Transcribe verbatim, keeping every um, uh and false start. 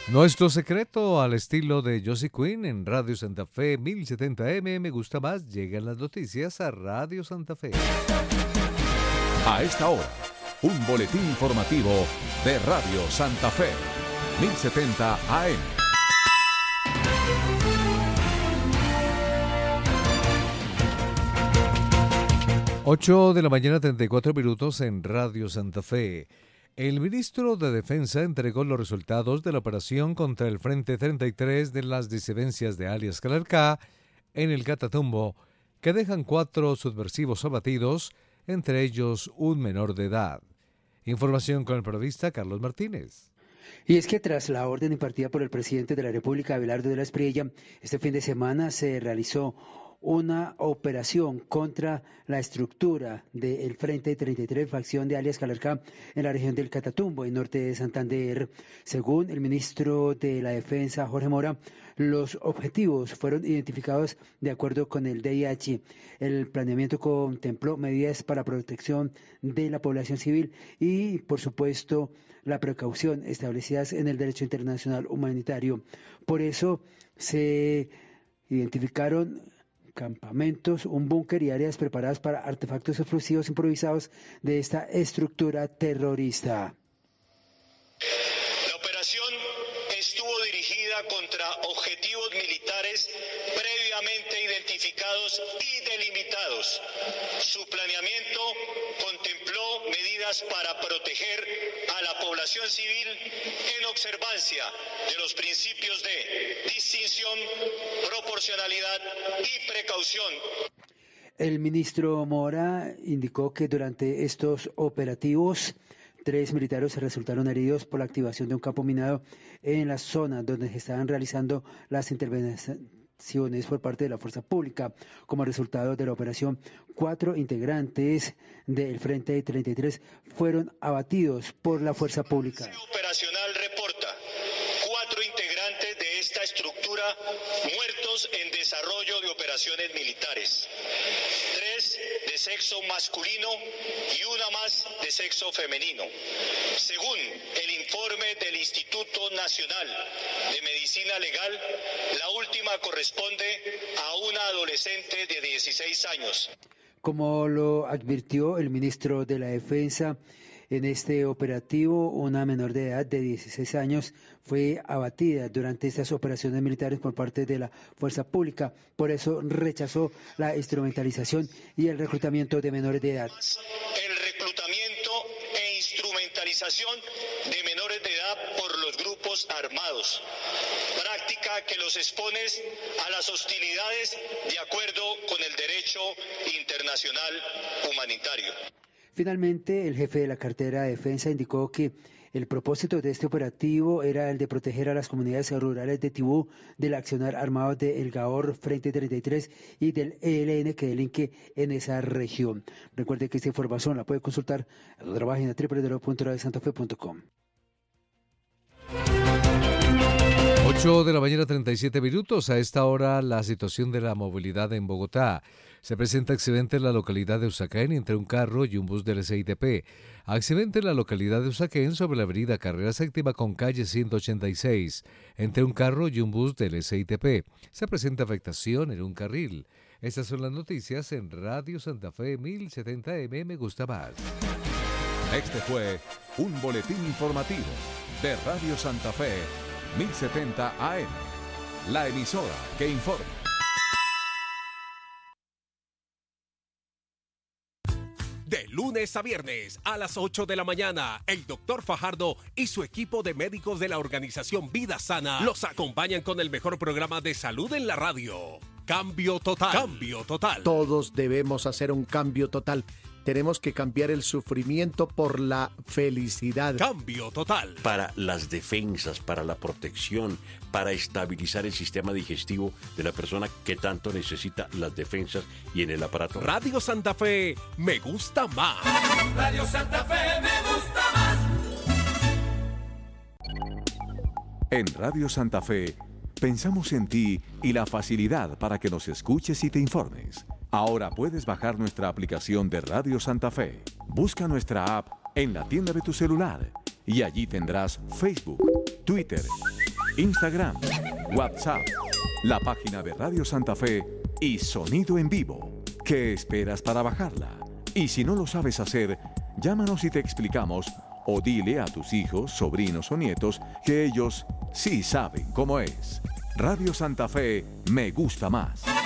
Nuestro secreto al estilo de Josie Quinn en Radio Santa Fe mil setenta eme. Me gusta más. Llegan las noticias a Radio Santa Fe. A esta hora, un boletín informativo de Radio Santa Fe mil setenta A M. ocho de la mañana, treinta y cuatro minutos en Radio Santa Fe. El ministro de Defensa entregó los resultados de la operación contra el Frente treinta y tres de las disidencias de alias Calarcá en el Catatumbo, que dejan cuatro subversivos abatidos, entre ellos un menor de edad. Información con el periodista Carlos Martínez. Y es que tras la orden impartida por el presidente de la República, Abelardo de la Espriella, este fin de semana se realizó una operación contra la estructura del Frente treinta y tres, facción de alias Calarcá, en la región del Catatumbo, en norte de Santander. Según el ministro de la Defensa, Jorge Mora, los objetivos fueron identificados de acuerdo con el D I H. El planeamiento contempló medidas para protección de la población civil y, por supuesto, la precaución establecidas en el derecho internacional humanitario. Por eso se identificaron campamentos, un búnker y áreas preparadas para artefactos explosivos improvisados de esta estructura terrorista. La operación estuvo dirigida contra objetivos militares previamente identificados y delimitados. Su planeamiento contempló medidas para proteger a la población civil en observancia de los principios de distinción, proporcionalidad y precaución. El ministro Mora indicó que durante estos operativos tres militares resultaron heridos por la activación de un campo minado en la zona donde se estaban realizando las intervenciones por parte de la fuerza pública. Como resultado de la operación, cuatro integrantes del Frente treinta y tres fueron abatidos por la fuerza pública. El operacional reporta cuatro integrantes de esta estructura muertos en desarrollo de operaciones militares, tres de sexo masculino y una más de sexo femenino. Según el informe del Instituto Nacional de Medicina Legal, la última corresponde a una adolescente de dieciséis años. Como lo advirtió el ministro de la Defensa, en este operativo, una menor de edad de dieciséis años fue abatida durante estas operaciones militares por parte de la fuerza pública. Por eso rechazó la instrumentalización y el reclutamiento de menores de edad. El reclutamiento e instrumentalización de menores de edad por los grupos armados, práctica que los expone a las hostilidades de acuerdo con el derecho internacional humanitario. Finalmente, el jefe de la cartera de defensa indicó que el propósito de este operativo era el de proteger a las comunidades rurales de Tibú del accionar armado de El Gaor, Frente treinta y tres y del E L N que delinque en esa región. Recuerde que esta información la puede consultar en nuestra página doble u doble u doble u punto radio santa fe punto com. ocho de la mañana, treinta y siete minutos. A esta hora, la situación de la movilidad en Bogotá. Se presenta accidente en la localidad de Usaquén entre un carro y un bus del S I T P. Accidente en la localidad de Usaquén sobre la avenida Carrera Séptima con calle ciento ochenta y seis entre un carro y un bus del S I T P. Se presenta afectación en un carril. Estas son las noticias en Radio Santa Fe mil setenta A M. Me gusta más. Este fue un boletín informativo de Radio Santa Fe mil setenta A M, la emisora que informa. De lunes a viernes a las ocho de la mañana, el doctor Fajardo y su equipo de médicos de la organización Vida Sana los acompañan con el mejor programa de salud en la radio. Cambio total. Cambio total. Todos debemos hacer un cambio total. Tenemos que cambiar el sufrimiento por la felicidad. Cambio total. Para las defensas, para la protección, para estabilizar el sistema digestivo de la persona que tanto necesita las defensas y en el aparato. Radio Santa Fe, me gusta más. Radio Santa Fe, me gusta más. En Radio Santa Fe, pensamos en ti y la facilidad para que nos escuches y te informes. Ahora puedes bajar nuestra aplicación de Radio Santa Fe. Busca nuestra app en la tienda de tu celular y allí tendrás Facebook, Twitter, Instagram, WhatsApp, la página de Radio Santa Fe y Sonido en Vivo. ¿Qué esperas para bajarla? Y si no lo sabes hacer, llámanos y te explicamos, o dile a tus hijos, sobrinos o nietos que ellos sí saben cómo es. Radio Santa Fe me gusta más.